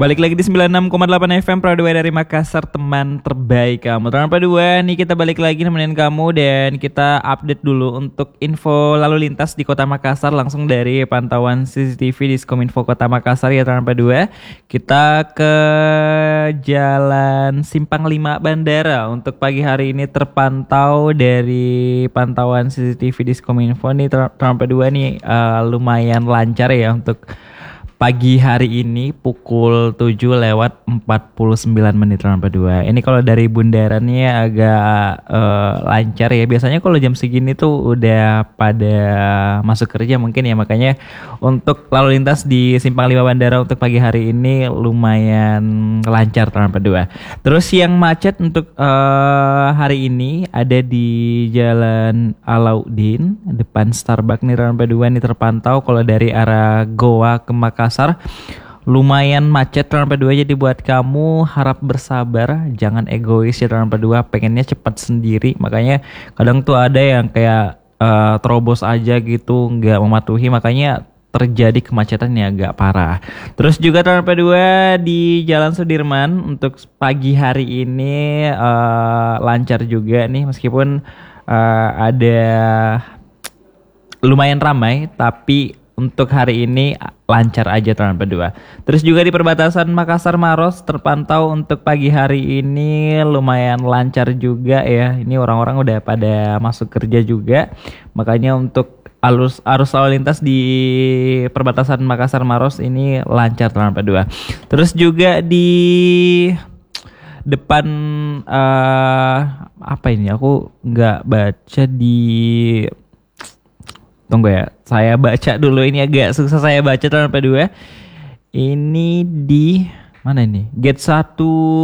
Balik lagi di 96,8 FM Pradua dari Makassar, teman terbaik kamu. Teman Pradua, nih kita balik lagi nemenin kamu dan kita update dulu untuk info lalu lintas di Kota Makassar langsung dari pantauan CCTV di Kominfo Kota Makassar ya teman Pradua. Kita ke Jalan Simpang 5 Bandara untuk pagi hari ini terpantau dari pantauan CCTV di Kominfo nih teman Pradua nih lumayan lancar ya untuk pagi hari ini pukul 7:49 teman Pradua. Ini kalau dari bundarannya agak lancar ya. Biasanya kalau jam segini tuh udah pada masuk kerja mungkin ya. Makanya untuk lalu lintas di Simpang 5 Bandara untuk pagi hari ini lumayan lancar teman Pradua. Terus yang macet untuk hari ini ada di Jalan Alauddin depan Starbucks nih teman Pradua. Ini terpantau kalau dari arah Goa ke Makassar lumayan macet teman Pradua, jadi buat kamu harap bersabar, jangan egois ya teman Pradua, pengennya cepat sendiri, makanya kadang tuh ada yang kayak terobos aja gitu, nggak mematuhi, makanya terjadi kemacetan yang agak parah. Terus juga teman Pradua di Jalan Sudirman untuk pagi hari ini lancar juga nih, meskipun ada lumayan ramai, tapi untuk hari ini lancar aja teman Pradua. Terus juga di perbatasan Makassar Maros terpantau untuk pagi hari ini lumayan lancar juga ya. Ini orang-orang udah pada masuk kerja juga. Makanya untuk arus lalu lintas di perbatasan Makassar Maros ini lancar teman Pradua. Terus juga di depan apa ini? Aku nggak baca di. Tunggu ya, saya baca dulu, ini agak susah saya baca teman Pradua. Ini di mana ini? Gate 1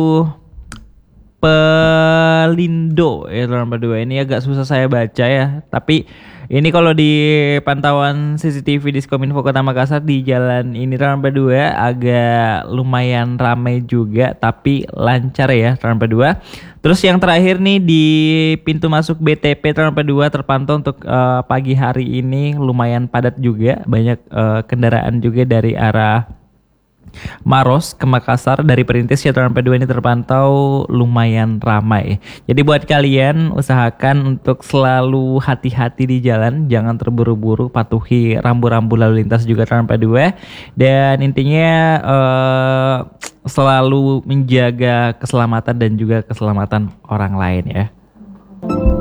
Pelindo ya teman Pradua. Ini agak susah saya baca ya. Tapi ini kalau di pantauan CCTV di Kominfo Kota Makassar di jalan ini teman Pradua agak lumayan ramai juga, tapi lancar ya teman Pradua. Terus yang terakhir nih di pintu masuk BTP teman Pradua terpantau untuk pagi hari ini lumayan padat juga, banyak kendaraan juga dari arah Maros ke Makassar dari Perintis ya teman Pradua, ini terpantau lumayan ramai. Jadi buat kalian usahakan untuk selalu hati-hati di jalan, jangan terburu-buru, patuhi rambu-rambu lalu lintas juga teman Pradua. Dan intinya selalu menjaga keselamatan dan juga keselamatan orang lain ya.